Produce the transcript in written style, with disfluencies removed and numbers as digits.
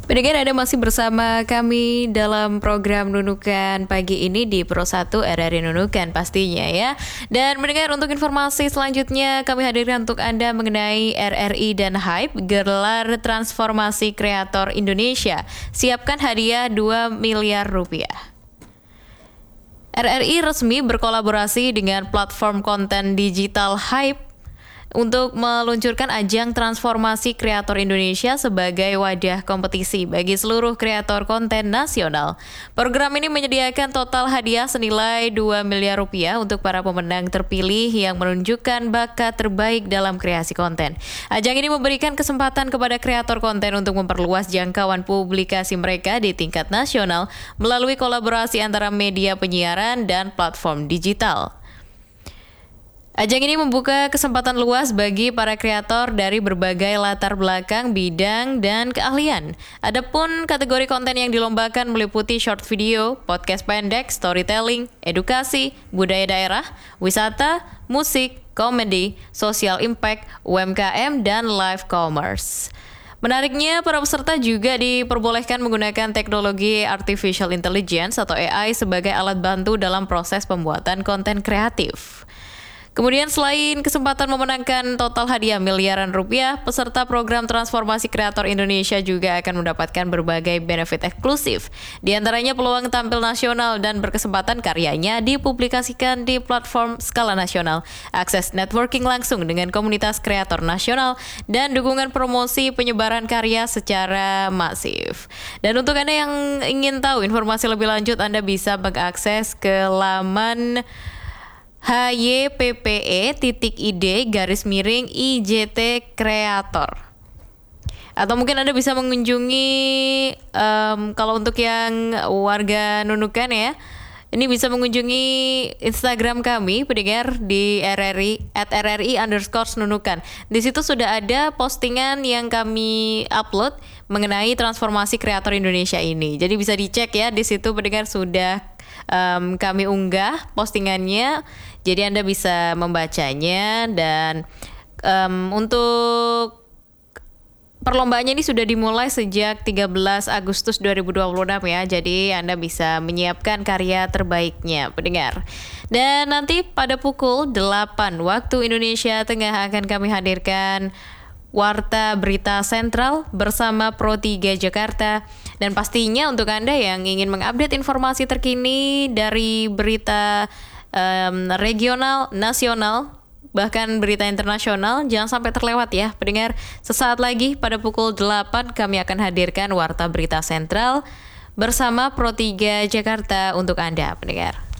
Pendengar, Anda masih bersama kami dalam program Nunukan pagi ini di Pro 1 RRI Nunukan pastinya ya. Dan mendengar, untuk informasi selanjutnya kami hadirkan untuk Anda mengenai RRI dan Hype gelar transformasi kreator Indonesia. Siapkan hadiah 2 miliar rupiah. RRI resmi berkolaborasi dengan platform konten digital Hype untuk meluncurkan ajang transformasi kreator Indonesia sebagai wadah kompetisi bagi seluruh kreator konten nasional. Program ini menyediakan total hadiah senilai 2 miliar rupiah untuk para pemenang terpilih yang menunjukkan bakat terbaik dalam kreasi konten. Ajang ini memberikan kesempatan kepada kreator konten untuk memperluas jangkauan publikasi mereka di tingkat nasional melalui kolaborasi antara media penyiaran dan platform digital. Ajang ini membuka kesempatan luas bagi para kreator dari berbagai latar belakang, bidang, dan keahlian. Adapun kategori konten yang dilombakan meliputi short video, podcast pendek, storytelling, edukasi, budaya daerah, wisata, musik, komedi, social impact, UMKM, dan live commerce. Menariknya, para peserta juga diperbolehkan menggunakan teknologi artificial intelligence atau AI sebagai alat bantu dalam proses pembuatan konten kreatif. Kemudian selain kesempatan memenangkan total hadiah miliaran rupiah, peserta program transformasi kreator Indonesia juga akan mendapatkan berbagai benefit eksklusif. Di antaranya peluang tampil nasional dan berkesempatan karyanya dipublikasikan di platform skala nasional, akses networking langsung dengan komunitas kreator nasional, dan dukungan promosi penyebaran karya secara masif. Dan untuk Anda yang ingin tahu informasi lebih lanjut, Anda bisa mengakses ke laman hyppe.id/IJT Kreator. Atau mungkin Anda bisa mengunjungi, kalau untuk yang warga Nunukan ya, ini bisa mengunjungi Instagram kami, pendengar, di RRI @RRI_Nunukan. Di situ sudah ada postingan yang kami upload mengenai transformasi kreator Indonesia ini. Jadi bisa dicek ya, di situ pendengar sudah kami unggah postingannya. Jadi Anda bisa membacanya. Dan untuk perlombaannya ini sudah dimulai sejak 13 Agustus 2026 ya. Jadi Anda bisa menyiapkan karya terbaiknya, pendengar. Dan nanti pada pukul 8 waktu Indonesia Tengah akan kami hadirkan Warta Berita Sentral bersama Pro 3 Jakarta. Dan pastinya untuk Anda yang ingin mengupdate informasi terkini dari berita regional, nasional, bahkan berita internasional, jangan sampai terlewat ya, pendengar. Sesaat lagi pada pukul 8 kami akan hadirkan Warta Berita Sentral bersama Pro 3 Jakarta untuk Anda, pendengar.